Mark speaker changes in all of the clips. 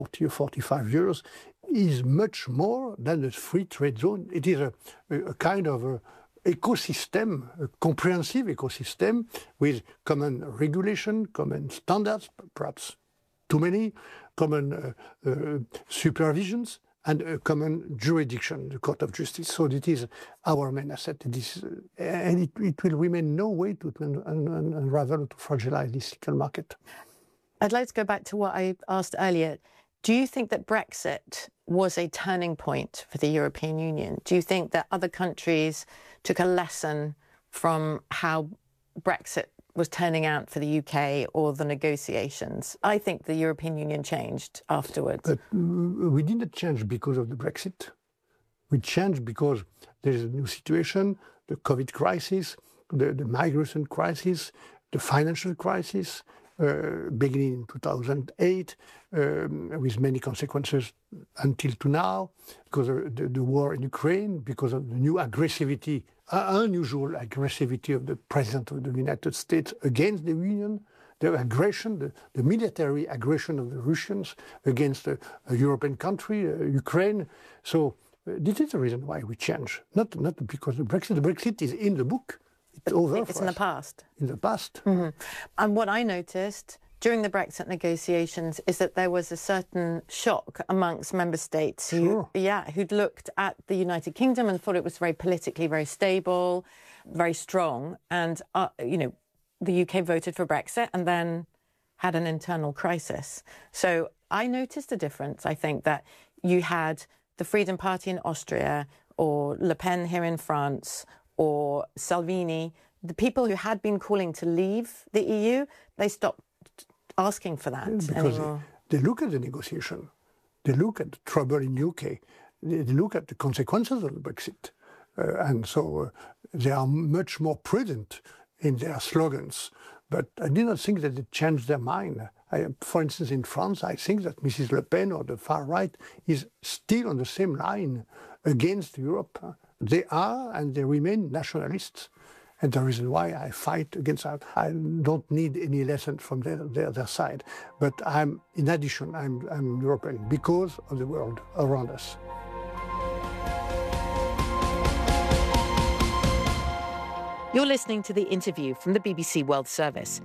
Speaker 1: 40 or 45 years is much more than a free trade zone. It is a kind of ecosystem, a comprehensive ecosystem with common regulation, common standards, perhaps too many, common supervisions, and a common jurisdiction, the Court of Justice. So it is our main asset. And it will remain no way to unravel or to fragilize this single market.
Speaker 2: I'd like to go back to what I asked earlier. Do you think that Brexit was a turning point for the European Union? Do you think that other countries took a lesson from how Brexit was turning out for the UK or the negotiations? I think the European Union changed afterwards.
Speaker 1: But we didn't change because of the Brexit. We changed because there is a new situation, the COVID crisis, the migration crisis, the financial crisis, beginning in 2008, with many consequences until to now, because of the war in Ukraine, because of the new aggressivity, unusual aggressivity of the President of the United States against the Union, the aggression, the military aggression of the Russians against a European country, Ukraine. So this is the reason why we change, not because of Brexit. The Brexit is in the book. It's over.
Speaker 2: It's in the past.
Speaker 1: In the past.
Speaker 2: Mm-hmm. And what I noticed during the Brexit negotiations is that there was a certain shock amongst member states who'd looked at the United Kingdom and thought it was very politically very stable, very strong. And, the UK voted for Brexit and then had an internal crisis. So I noticed a difference. I think that you had the Freedom Party in Austria or Le Pen here in France or Salvini, the people who had been calling to leave the EU, they stopped asking for that
Speaker 1: because
Speaker 2: anymore.
Speaker 1: They look at the negotiation, they look at the trouble in UK, they look at the consequences of the Brexit, and so they are much more prudent in their slogans. But I do not think that they changed their mind. For instance, in France, I think that Mrs. Le Pen or the far right is still on the same line against Europe. They are and they remain nationalists. And the reason why I fight against that, I don't need any lesson from their side. But in addition, I'm European because of the world around us.
Speaker 2: You're listening to The Interview from the BBC World Service.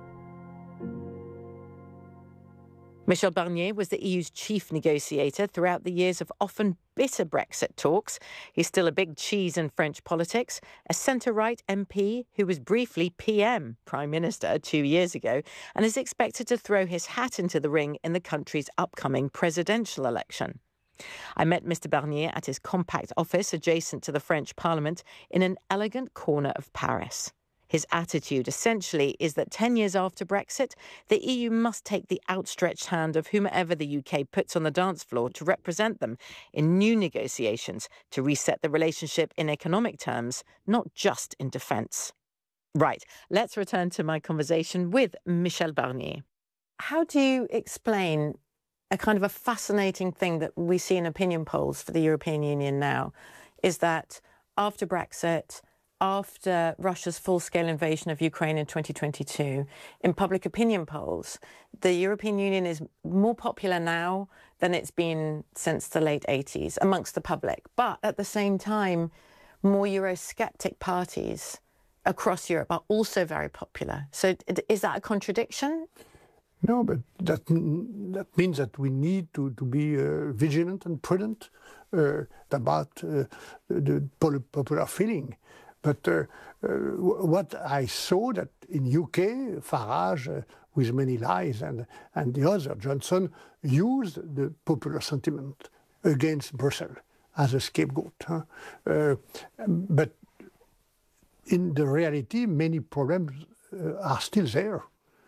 Speaker 2: Michel Barnier was the EU's chief negotiator throughout the years of often bitter Brexit talks. He's still a big cheese in French politics, a centre-right MP who was briefly PM, Prime Minister, 2 years ago, and is expected to throw his hat into the ring in the country's upcoming presidential election. I met Mr. Barnier at his compact office adjacent to the French Parliament in an elegant corner of Paris. His attitude essentially is that 10 years after Brexit, the EU must take the outstretched hand of whomever the UK puts on the dance floor to represent them in new negotiations to reset the relationship in economic terms, not just in defence. Right, let's return to my conversation with Michel Barnier. How do you explain a kind of a fascinating thing that we see in opinion polls for the European Union now, is that after Brexit, after Russia's full-scale invasion of Ukraine in 2022, in public opinion polls, the European Union is more popular now than it's been since the late 80s amongst the public. But at the same time, more Eurosceptic parties across Europe are also very popular. So is that a contradiction?
Speaker 1: No, but that means that we need to be vigilant and prudent about the popular feeling. But what I saw that in UK, Farage, with many lies, and the other, Johnson, used the popular sentiment against Brussels as a scapegoat. But in the reality, many problems are still there.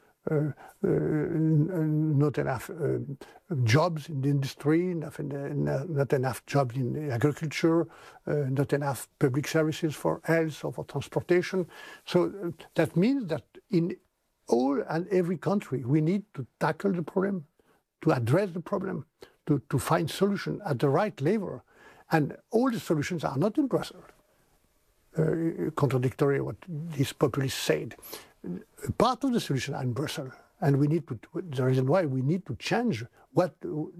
Speaker 1: Not enough jobs in the industry, not enough jobs in agriculture, not enough public services for health or for transportation. So that means that in all and every country, we need to tackle the problem, to address the problem, to find solutions at the right level. And all the solutions are not in Brussels, contradictory to what these populists said. Part of the solution are in Brussels, And we need to, the reason why we need to change what